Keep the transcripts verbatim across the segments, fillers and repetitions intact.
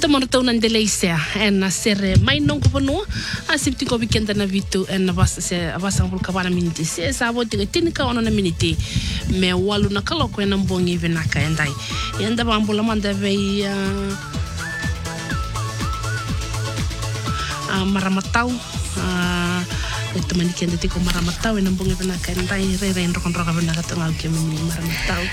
Ita mona tau nan deleisea en sere mai non ko no asipti ko weekend na vitu en bas se abasa ngul kabana minute se sa boti ke tinika ona na minute me walu na kala ko en mbongi venaka endai enda bambula manda ve a maramatau a ito man ikende tiko maramatau en mbongi venaka endai re re ndro ndro ka venaka tanga ke mini maramatau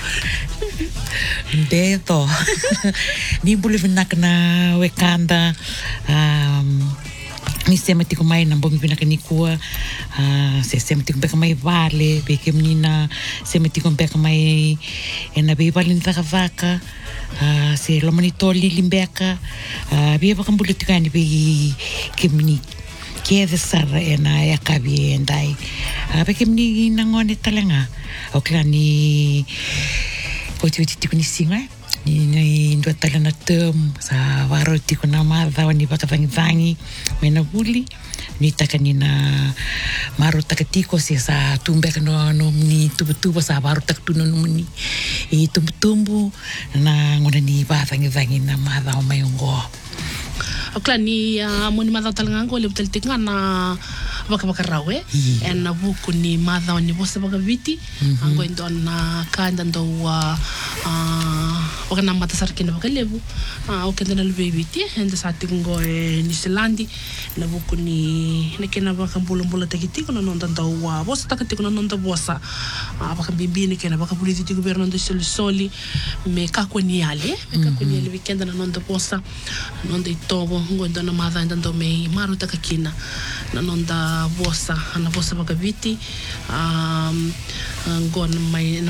Beto. Ni bule venaka na wekanda um ni sema tiko mai na mbongi venaka ni kua uh, se sema tiko beka mai vale beke menina sema tiko beka mai ena be vale ni taka vaka uh, se lomani toli limbeka uh, be baka mbule tika ni be ke meni ke de sara ena ya kabi endai uh, beke meni nangone talenga okla ni o te tiko ni singa ni ni ndua tala na term sa waro tiko na madha ni baka vangi vangi mena buli ni taka ni na maro taka tiko se sa tumbeka no no ni tubu tubu sa waro taka tuno no ni e tumbu tumbu na ngona ni ba vangi vangi na madha o mai ngo okla ni uh, moni madha talanga ngo le butel tinga na baka baka rawe en na buku ni madha ni bosa baka viti ango indo na kanda ndo wa baka na mata sarkina baka lebu o kenda na lebe viti en sa tingo e ni selandi na buku ni na kena baka mbula mbula takitiko na nonda ndo wa bosa takitiko na nonda bosa baka bibini kena baka politi governo ndo soli soli me kako ni ale me kako ni ale weekend na nonda bosa nonda itobo ngo ndo na madha ndo me maru takakina na nonda bosa na bosa baka viti um ngon mai